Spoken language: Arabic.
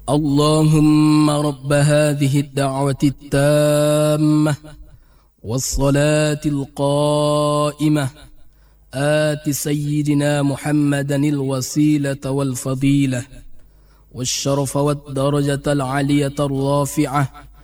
اللهم رب هذه الدعوة التامة والصلاة القائمة آت سيدنا محمدا الوسيلة والفضيلة والشرف والدرجة العالية الرافعة